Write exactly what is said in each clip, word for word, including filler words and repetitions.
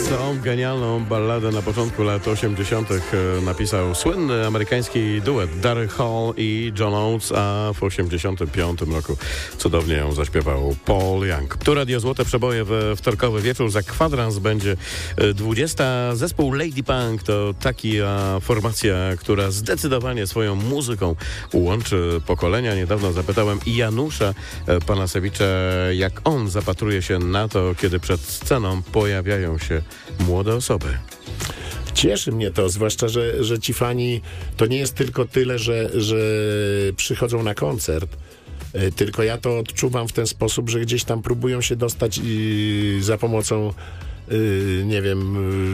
Tą genialną balladę na początku lat osiemdziesiątych napisał słynny amerykański duet Daryl Hall i John Oates, a w osiemdziesiątym piątym roku cudownie ją zaśpiewał Paul Young. Tu Radio Złote Przeboje we wtorkowy wieczór. Za kwadrans będzie dwudziesta. Zespół Lady Punk to taka formacja, która zdecydowanie swoją muzyką łączy pokolenia. Niedawno zapytałem Janusza Panasewicza, jak on zapatruje się na to, kiedy przed sceną pojawiają się młode osoby. Cieszy mnie to, zwłaszcza, że, że ci fani to nie jest tylko tyle, że, że przychodzą na koncert, tylko ja to odczuwam w ten sposób, że gdzieś tam próbują się dostać i za pomocą nie wiem,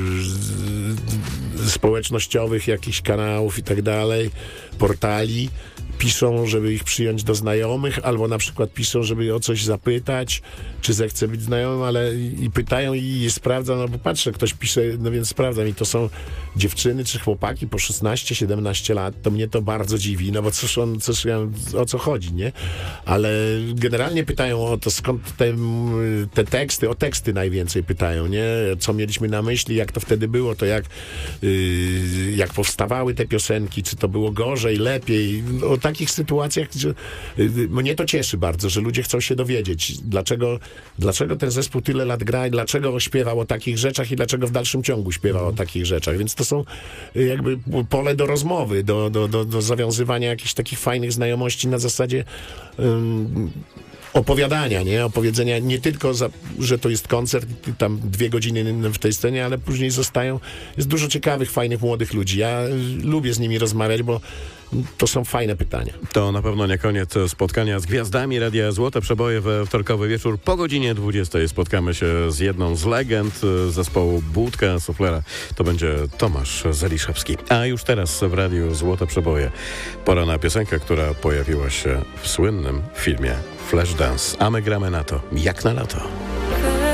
społecznościowych jakichś kanałów i tak dalej, portali, piszą, żeby ich przyjąć do znajomych, albo na przykład piszą, żeby o coś zapytać, czy zechce być znajomym, ale i pytają i sprawdzam, no bo patrzę, ktoś pisze, no więc sprawdzam i to są dziewczyny czy chłopaki po szesnaście siedemnaście lat, to mnie to bardzo dziwi, no bo cóż on, cóż ja, o co chodzi, nie? Ale generalnie pytają o to, skąd te, te teksty, o teksty najwięcej pytają, nie? Co mieliśmy na myśli, jak to wtedy było, to jak, yy, jak powstawały te piosenki, czy to było gorzej, lepiej, o takich sytuacjach, że yy, mnie to cieszy bardzo, że ludzie chcą się dowiedzieć, dlaczego, dlaczego ten zespół tyle lat gra i dlaczego śpiewał o takich rzeczach i dlaczego w dalszym ciągu śpiewał o takich rzeczach, więc to są jakby pole do rozmowy, do, do, do, do zawiązywania jakichś takich fajnych znajomości na zasadzie um, opowiadania, nie? Opowiedzenia nie tylko, za, że to jest koncert, tam dwie godziny w tej scenie, ale później zostają, jest dużo ciekawych, fajnych, młodych ludzi. Ja lubię z nimi rozmawiać, bo to są fajne pytania. To na pewno nie koniec spotkania z gwiazdami Radia Złote Przeboje we wtorkowy wieczór. Po godzinie dwudziestej spotkamy się z jedną z legend zespołu Budka Suflera. To będzie Tomasz Zeliszewski. A już teraz w Radiu Złote Przeboje pora na piosenkę, która pojawiła się w słynnym filmie Flashdance. A my gramy na to, jak na lato.